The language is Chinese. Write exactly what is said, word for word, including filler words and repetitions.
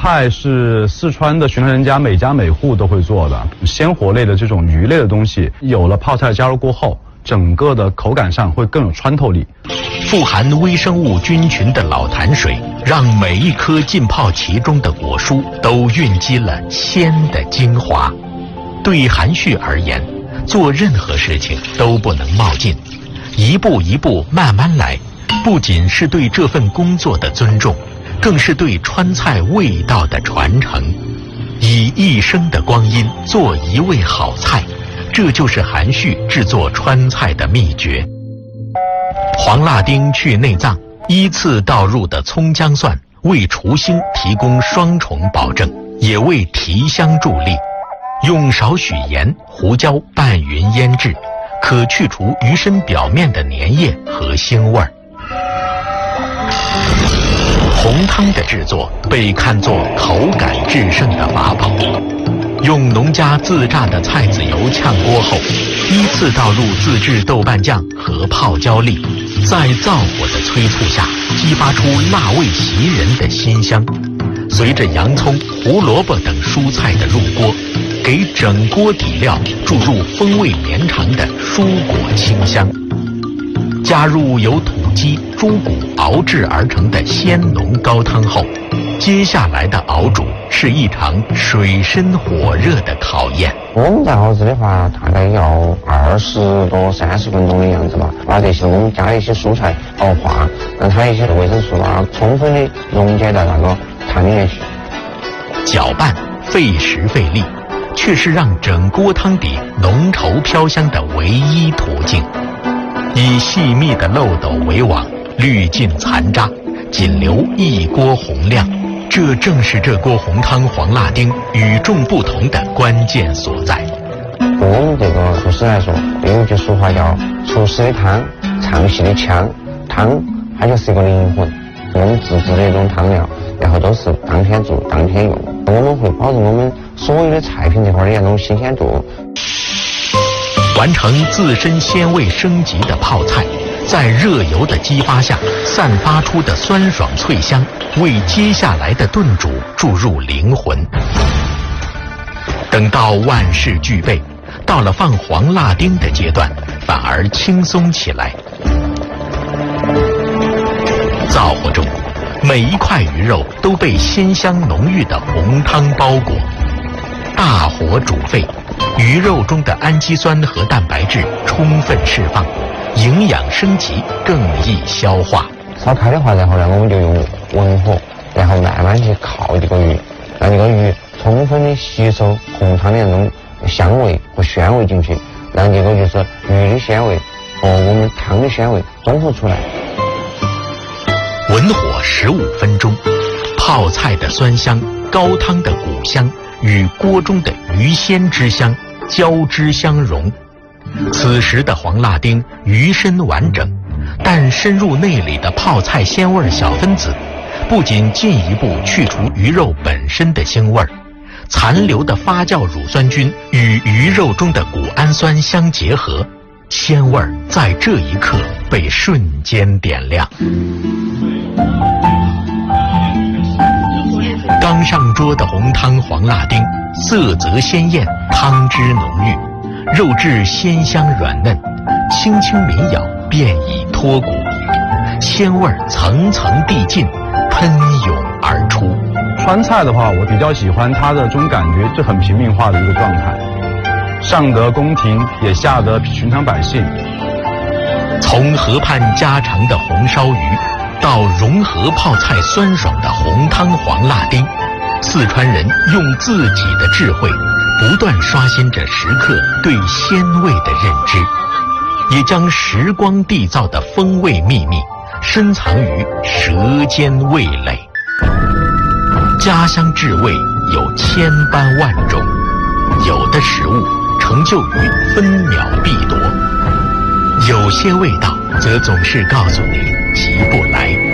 菜是四川的寻常人家每家每户都会做的，鲜活类的这种鱼类的东西，有了泡菜加入过后，整个的口感上会更有穿透力。 富含微生物菌群的老坛水，让每一颗浸泡其中的果蔬都蕴积了鲜的精华。对韩旭而言，做任何事情都不能冒进，一步一步慢慢来，不仅是对这份工作的尊重，更是对川菜味道的传承。以一生的光阴做一味好菜，这就是韩旭制作川菜的秘诀。黄辣丁去内脏，依次倒入的葱姜蒜为厨腥提供双重保证，也为提香助力。用少许盐、胡椒拌匀腌制，可去除鱼身表面的粘液和腥味儿。红汤的制作被看作口感制胜的法宝。用农家自榨的菜籽油炝锅后，依次倒入自制豆瓣酱和泡椒粒，在灶火的催促下，激发出辣味袭人的馨香。随着洋葱、胡萝卜等蔬菜的入锅，给整锅底料注入风味绵长的蔬果清香。加入由土鸡、猪骨熬制而成的鲜浓高汤后，接下来的熬煮是一场水深火热的考验。 我们在熬制的话，大概要二十多三十分钟的样子吧，把这些我们加一些蔬菜熬化，让它一些维生素啊充分的溶解到那个汤里面去。 搅拌费时费力，却是让整锅汤底浓稠飘香的唯一途径。以细密的漏斗为网，滤尽残渣，仅留一锅红亮。这正是这锅红汤黄辣丁与众不同的关键所在。 对我们这个厨师来说，有一句俗话叫厨师的汤，唱戏的腔，汤它就是一个灵魂。我们自制的一种汤料，然后都是当天做当天用，我们会保证我们所有的菜品这块的那种新鲜度。 完成自身鲜味升级的泡菜，在热油的激发下散发出的酸爽脆香，为接下来的炖煮注入灵魂。等到万事俱备，到了放黄辣丁的阶段，反而轻松起来。灶火中，每一块鱼肉都被鲜香浓郁的红汤包裹，大火煮沸，鱼肉中的氨基酸和蛋白质充分释放，营养升级，更易消化。 烧开的话，然后呢，我们就用文火，然后慢慢去烤这个鱼，让这个鱼充分的吸收红汤的那种香味和鲜味进去，让这个就是鱼的鲜味和我们汤的鲜味综合出来。 文火十五分钟，泡菜的酸香、高汤的骨香与锅中的鱼鲜之香交织相融。此时的黄辣丁鱼身完整，但深入内里的泡菜鲜味小分子，不仅进一步去除鱼肉本身的腥味儿，残留的发酵乳酸菌与鱼肉中的谷氨酸相结合，鲜味儿在这一刻被瞬间点亮。刚上桌的红汤黄辣丁，色泽鲜艳，汤汁浓郁，肉质鲜香软嫩，轻轻抿咬便已脱骨，鲜味层层递进，喷涌而出。 川菜的话，我比较喜欢它的这种感觉，是很平民化的一个状态，上得宫廷，也下得寻常百姓。 从河畔家常的红烧鱼，到融合泡菜酸爽的红汤黄辣丁，四川人用自己的智慧，不断刷新着食客对鲜味的认知，也将时光缔造的风味秘密深藏于舌尖味蕾。家乡至味有千般万种，有的食物成就于分秒必夺，有些味道则总是告诉你急不来。